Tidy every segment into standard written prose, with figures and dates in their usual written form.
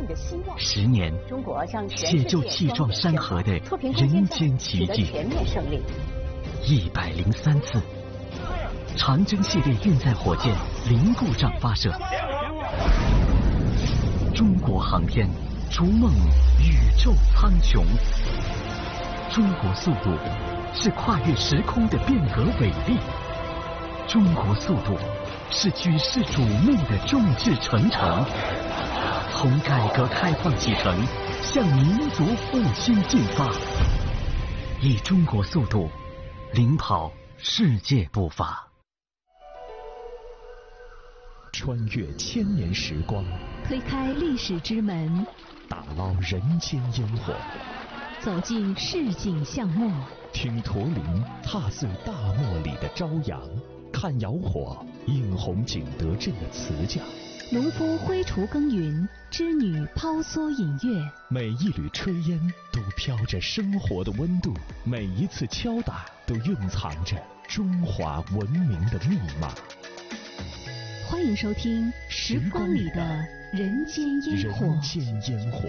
命的希望。 10年， 中国向全世界写就气壮山河的人间奇迹。 全面胜利。 103次，长征系列运载火箭零故障发射。中国航天逐梦宇宙苍穹。中国速度是跨越时空的变革伟力。中国速度是举世瞩目的众志成城。从改革开放启程，向民族复兴进发，以中国速度领跑世界步伐。 穿越千年时光， 推开历史之门， 打捞人间烟火， 走进市井巷陌， 听驼铃踏碎大漠里的朝阳，看窑火映红景德镇的瓷匠， 农夫挥锄耕耘，织女抛梭引月。 每一缕炊烟都飘着生活的温度，每一次敲打都蕴藏着中华文明的密码。 欢迎收听《时光里的人间烟火》。 人间烟火。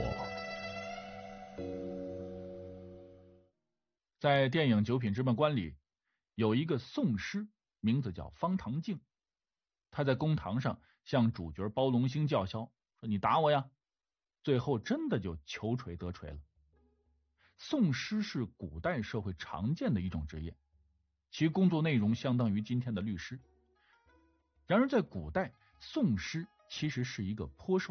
在电影《九品芝麻官》里，有一个宋师，名字叫方唐镜。他在公堂上向主角包龙星叫嚣，说你打我呀！最后真的就求锤得锤了。宋师是古代社会常见的一种职业，其工作内容相当于今天的律师。然而在古代，宋师其实是一个颇受